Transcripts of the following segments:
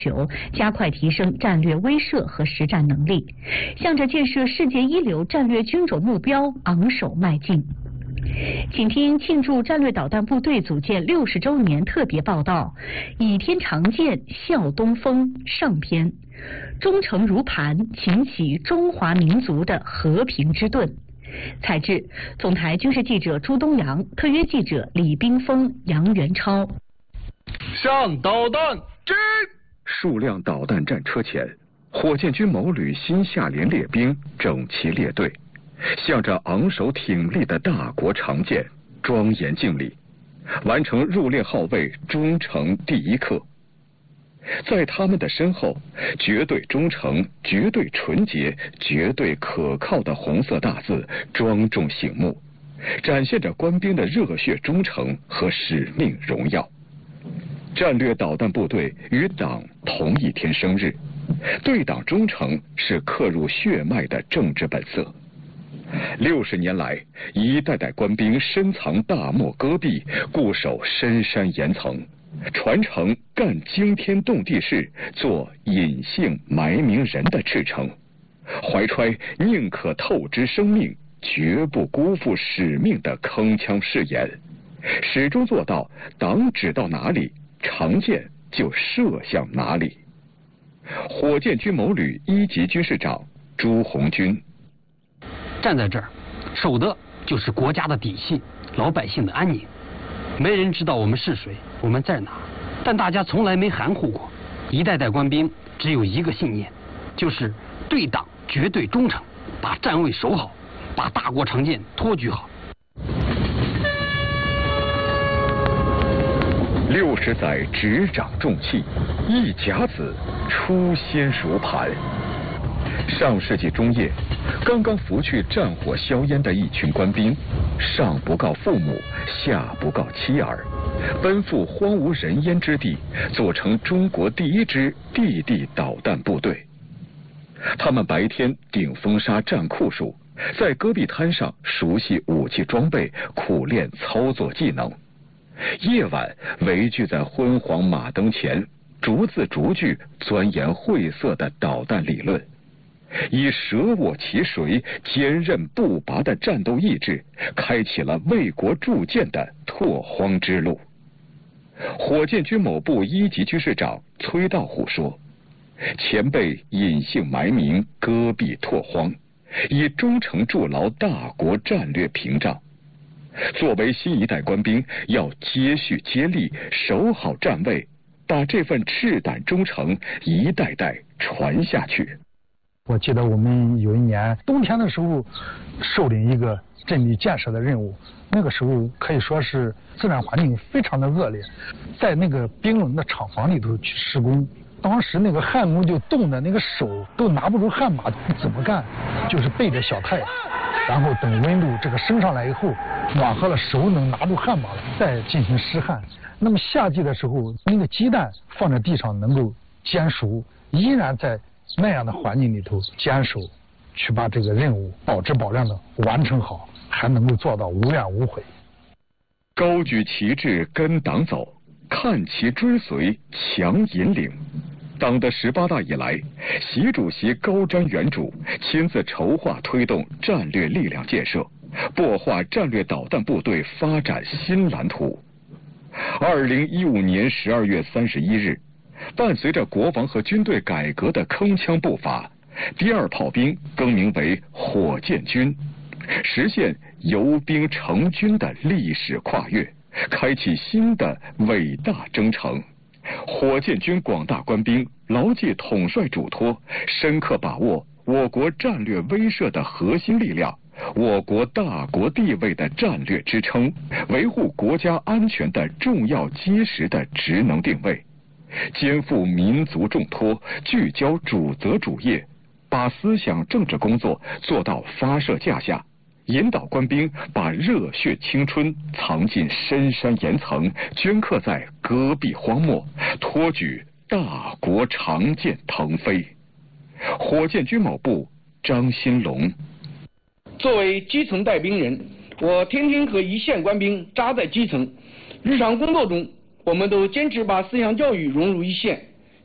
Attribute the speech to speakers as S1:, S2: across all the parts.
S1: 加快提升战略威慑和实战能力，向着建设世界一流战略军种目标昂首迈进。请听庆祝战略导弹部队组建60周年特别报道，倚天长剑笑东风上篇，忠诚如磐，擎起中华民族的和平之盾。采制总台军事记者朱东阳，特约记者李冰峰、杨元超。
S2: 上导弹进！
S3: 数辆导弹战车前，火箭军某旅新下连列兵整齐列队，向着昂首挺立的大国长剑庄严敬礼，完成入列号位忠诚第一课。在他们的身后，绝对忠诚、绝对纯洁、绝对可靠的红色大字庄重醒目，展现着官兵的热血忠诚和使命荣耀。战略导弹部队与党同一天生日，对党忠诚是刻入血脉的政治本色。60年来，一代代官兵深藏大漠戈壁，固守深山岩层，传承干惊天动地事、做隐姓埋名人的赤诚，怀揣宁可透支生命，绝不辜负使命的铿锵誓言，始终做到党指到哪里，长剑就射向哪里。火箭军某旅1级军事长朱红军：
S4: 站在这儿，守的就是国家的底线，老百姓的安宁。没人知道我们是谁，我们在哪，但大家从来没含糊过。一代代官兵只有一个信念，就是对党绝对忠诚，把站位守好，把大国长剑托举好。
S3: 60载执掌重器，一甲子初心如磐。上世纪中叶，刚刚拂去战火硝烟的一群官兵，上不告父母，下不告妻儿，奔赴荒无人烟之地，组成中国第一支地地导弹部队。他们白天顶风沙战酷暑，在戈壁滩上熟悉武器装备，苦练操作技能。夜晚围聚在昏黄马灯前，逐字逐句钻研晦涩的导弹理论，以舍我其谁、坚韧不拔的战斗意志，开启了为国铸剑的拓荒之路。火箭军某部1级军事长崔道虎说：“前辈隐姓埋名，戈壁拓荒，以忠诚筑牢大国战略屏障。作为新一代官兵，要接续接力，守好站位，把这份赤胆忠诚一代代传下去。”
S5: 我记得我们有一年冬天的时候，受领一个阵地建设的任务，那个时候可以说是自然环境非常的恶劣，在那个冰冷的厂房里头去施工，当时那个焊工就冻得那个手都拿不住焊把，怎么干？就是背着小太阳，然后等温度这个升上来以后，暖和了，手能拿住焊把了，再进行湿焊。那么夏季的时候，那个鸡蛋放在地上能够煎熟，依然在那样的环境里头坚守，去把这个任务保质保量的完成好，还能够做到无怨无悔。
S3: 高举旗帜跟党走，看齐追随强引领。党的18大以来，习主席高瞻远瞩，亲自筹划推动战略力量建设，擘画战略导弹部队发展新蓝图。2015年12月31日，伴随着国防和军队改革的铿锵步伐，第2炮兵更名为火箭军，实现由兵成军的历史跨越，开启新的伟大征程。火箭军广大官兵牢记统帅嘱托，深刻把握我国战略威慑的核心力量，我国大国地位的战略支撑，维护国家安全的重要基石的职能定位，肩负民族重托，聚焦主责主业，把思想政治工作做到发射架下，引导官兵把热血青春藏进深山岩层，镌刻在戈壁荒漠，托举大国长剑腾飞。火箭军某部张新龙：
S6: 作为基层带兵人，我天天和一线官兵扎在基层，日常工作中我们都坚持把思想教育融入一线，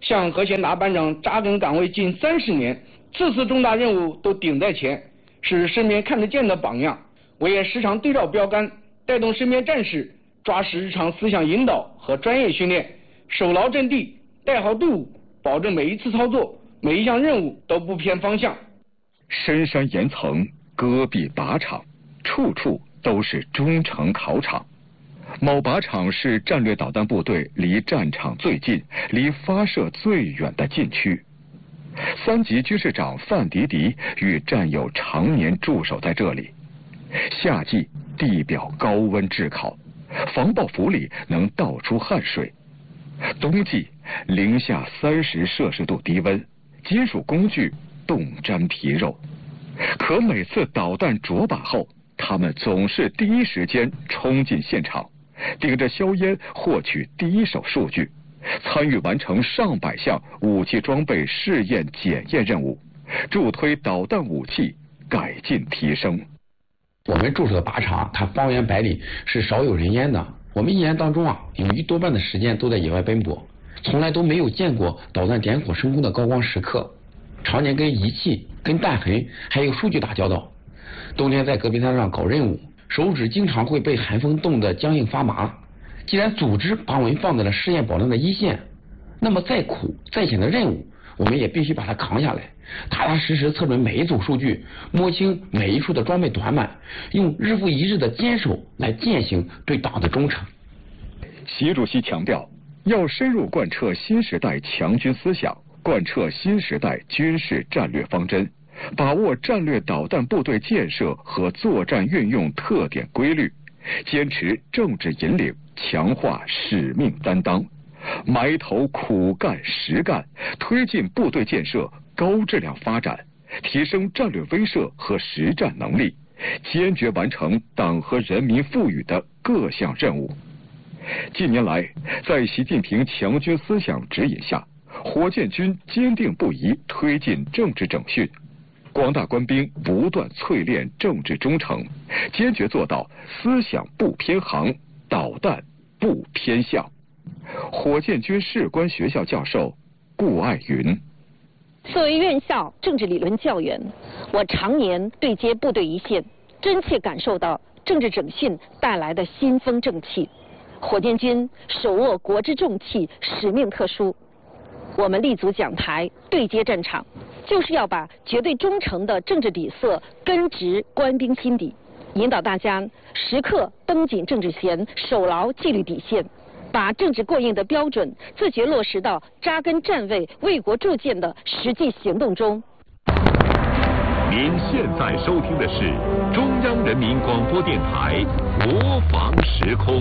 S6: 像何贤达班长扎根岗位近30年，次次重大任务都顶在前，是身边看得见的榜样。我也时常对照标杆，带动身边战士抓实日常思想引导和专业训练，守牢阵地，带好队伍，保证每一次操作、每一项任务都不偏方向。
S3: 深山岩层、戈壁靶场，处处都是中程考场。某靶场是战略导弹部队离战场最近、离发射最远的禁区。3级军事长范迪迪与战友常年驻守在这里。夏季地表高温炙烤，防爆服里能倒出汗水；冬季零下30摄氏度低温，金属工具冻粘皮肉。可每次导弹着靶后，他们总是第一时间冲进现场，顶着硝烟获取第一手数据，参与完成上百项武器装备试验检验任务，助推导弹武器改进提升。
S7: 我们驻守的靶场，它方圆百里是少有人烟的。我们一年当中有一多半的时间都在野外奔波，从来都没有见过导弹点火升空的高光时刻，常年跟仪器、跟弹痕还有数据打交道。冬天在戈壁滩上搞任务，手指经常会被寒风冻得僵硬发麻。既然组织把我们放在了试验保障的一线，那么再苦再险的任务，我们也必须把它扛下来，踏踏实实测准每一组数据，摸清每一处的装备短板，用日复一日的坚守来践行对党的忠诚。
S3: 习主席强调，要深入贯彻新时代强军思想，贯彻新时代军事战略方针，把握战略导弹部队建设和作战运用特点规律，坚持政治引领，强化使命担当，埋头苦干实干，推进部队建设高质量发展，提升战略威慑和实战能力，坚决完成党和人民赋予的各项任务。近年来，在习近平强军思想指引下，火箭军坚定不移推进政治整训，广大官兵不断淬炼政治忠诚，坚决做到思想不偏航，导弹不偏向。火箭军士官学校教授顾爱云：
S8: 作为院校政治理论教员，我常年对接部队一线，真切感受到政治整训带来的新风正气。火箭军手握国之重器，使命特殊。我们立足讲台，对接战场，就是要把绝对忠诚的政治底色根植官兵心底，引导大家时刻绷紧政治弦，守牢纪律底线，把政治过硬的标准自觉落实到扎根站位、为国铸剑的实际行动中。
S9: 您现在收听的是中央人民广播电台国防时空。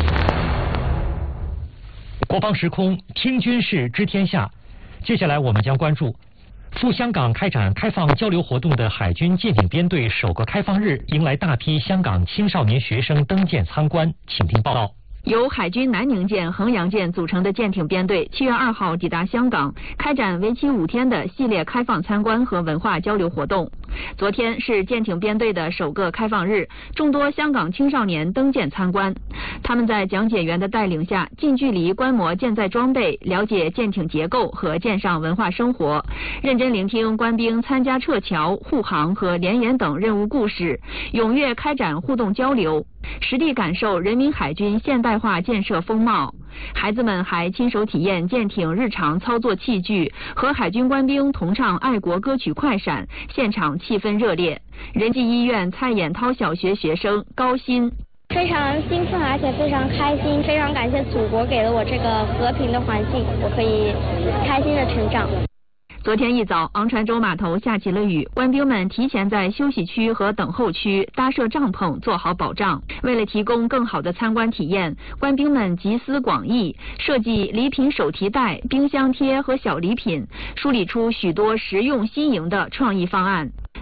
S10: 国防时空，听军事知天下。接下来我们将关注赴香港开展开放交流活动的海军舰艇编队首个开放日，迎来大批香港青少年学生登舰参观。请听报道。
S11: 由海军南宁舰、衡阳舰组成的舰艇编队7月2号抵达香港，开展为期5天的系列开放参观和文化交流活动。昨天是舰艇编队的首个开放日，众多香港青少年登舰参观。他们在讲解员的带领下，近距离观摩舰载装备，了解舰艇结构和舰上文化生活，认真聆听官兵参加撤侨、护航和联演等任务故事，踊跃开展互动交流，实地感受人民海军现代化建设风貌。孩子们还亲手体验舰艇日常操作器具，和海军官兵同唱爱国歌曲快闪，现场气氛热烈。仁济医院蔡衍涛小学学生高鑫：
S12: 非常兴奋，而且非常开心，非常感谢祖国给了我这个和平的环境，我可以开心的成长。
S11: 昨天一早，昂船洲码头下起了雨，官兵们提前在休息区和等候区搭设帐篷，做好保障。为了提供更好的参观体验，官兵们集思广益，设计礼品手提袋、冰箱贴和小礼品，梳理出许多实用新颖的创意方案。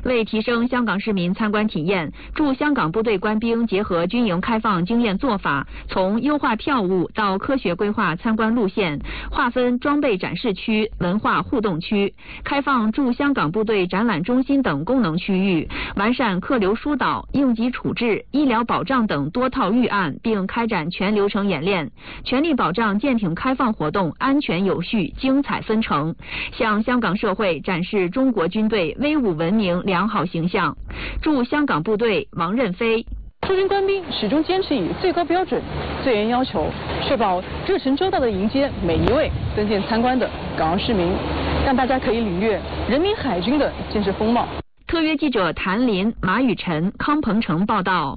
S11: 为提升香港市民参观体验，驻香港部队官兵结合军营开放经验做法，从优化票务到科学规划参观路线，划分装备展示区、文化互动区，开放驻香港部队展览中心等功能区域，完善客流疏导、应急处置、医疗保障等多套预案，并开展全流程演练，全力保障舰艇开放活动安全有序、精彩纷呈，向香港社会展示中国军队威武文明良好形象。驻香港部队王任飞。
S13: 驻军官兵始终坚持以最高标准、最严要求，确保热忱周到地迎接每一位登舰参观的港澳市民，让大家可以领略人民海军的建设风貌。
S11: 特约记者谭林、马雨晨、康鹏程报道。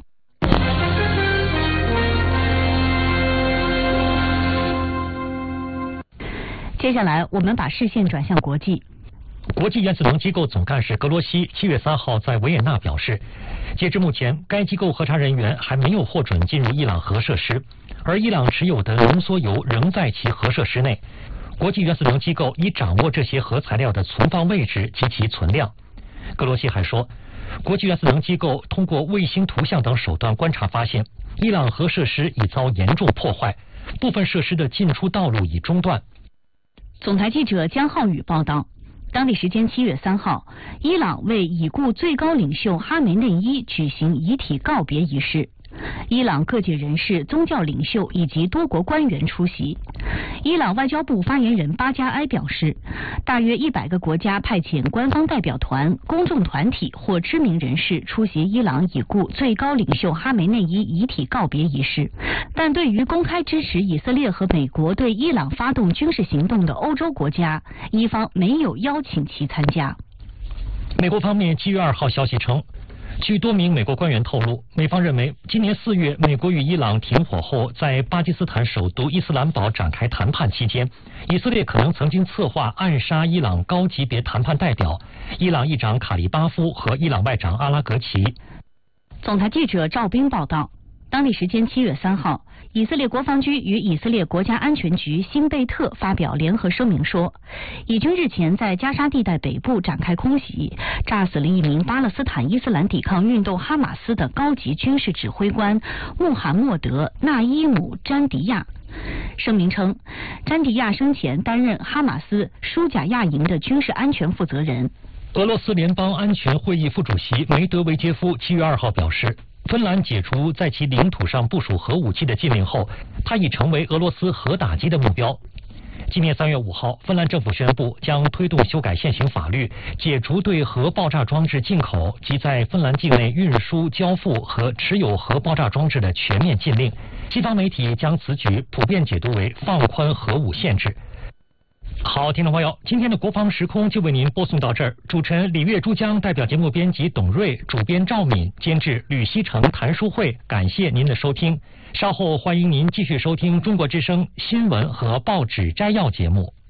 S1: 接下来，我们把视线转向国际。
S10: 国际原子能机构总干事格罗西7月3号在维也纳表示，截至目前，该机构核查人员还没有获准进入伊朗核设施，而伊朗持有的浓缩铀仍在其核设施内。国际原子能机构已掌握这些核材料的存放位置及其存量。格罗西还说，国际原子能机构通过卫星图像等手段观察发现，伊朗核设施已遭严重破坏，部分设施的进出道路已中断。
S1: 总台记者江浩宇报道。当地时间7月3号，伊朗为已故最高领袖哈梅内伊举行遗体告别仪式。伊朗各界人士、宗教领袖以及多国官员出席。伊朗外交部发言人巴加埃表示，大约100个国家派遣官方代表团、公众团体或知名人士出席伊朗已故最高领袖哈梅内伊遗体告别仪式，但对于公开支持以色列和美国对伊朗发动军事行动的欧洲国家，伊方没有邀请其参加。
S10: 美国方面7月2号消息称，据多名美国官员透露，美方认为今年4月美国与伊朗停火后，在巴基斯坦首都伊斯兰堡展开谈判期间，以色列可能曾经策划暗杀伊朗高级别谈判代表伊朗议长卡利巴夫和伊朗外长阿拉格齐。
S1: 总台记者赵斌报道。当地时间7月3号，以色列国防军与以色列国家安全局辛贝特发表联合声明说，以军日前在加沙地带北部展开空袭，炸死了一名巴勒斯坦伊斯兰抵抗运动哈马斯的高级军事指挥官穆罕默德·纳伊姆·詹迪亚。声明称，詹迪亚生前担任哈马斯舒贾亚营的军事安全负责人。
S10: 俄罗斯联邦安全会议副主席梅德韦杰夫7月2号表示，芬兰解除在其领土上部署核武器的禁令后，它已成为俄罗斯核打击的目标。今年3月5号，芬兰政府宣布将推动修改现行法律，解除对核爆炸装置进口及在芬兰境内运输、交付和持有核爆炸装置的全面禁令。西方媒体将此举普遍解读为放宽核武限制。好，听众朋友，今天的国防时空就为您播送到这儿。主持人李月珠江代表节目编辑董瑞、主编赵敏、监制吕希成、谭淑慧，感谢您的收听。稍后欢迎您继续收听中国之声新闻和报纸摘要节目。